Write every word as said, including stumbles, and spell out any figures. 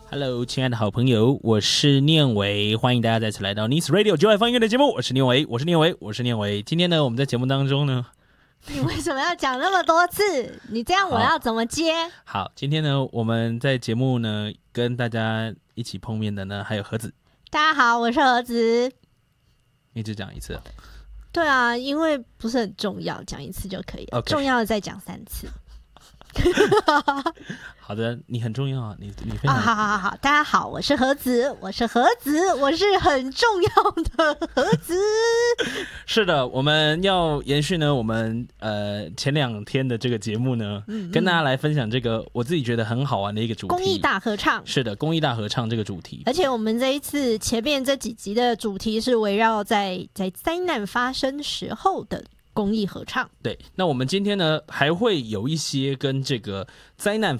Hello， 亲爱的好朋友，我是念维，欢迎大家再次来到 Nice Radio 就爱放音乐的节目，我是念维，我是念维，我是念维。今天呢，我们在节目当中呢， 你为什么要讲那么多次？你这样我要怎么接？ 好，好今天呢，我们在节目呢跟大家一起碰面的呢，还有盒子。 大家好，我是盒子。 你只讲一次？ 对啊，因为不是很重要，讲一次就可以了。Okay. 重要的再讲三次。 好的，你很重要啊，你你非常、 啊、好好好好，大家好，我是盒子，我是盒子，我是很重要的盒子。 是的，我们要延续呢，我们呃前两天的这个节目呢、嗯嗯，跟大家来分享这个我自己觉得很好玩的一个主题—— 公益大合唱。 是的，公益大合唱这个主题。 而且我们这一次前面这几集的主题是围绕在在灾难发生时候的公益合唱。 对，那我们今天呢还会有一些跟这个灾难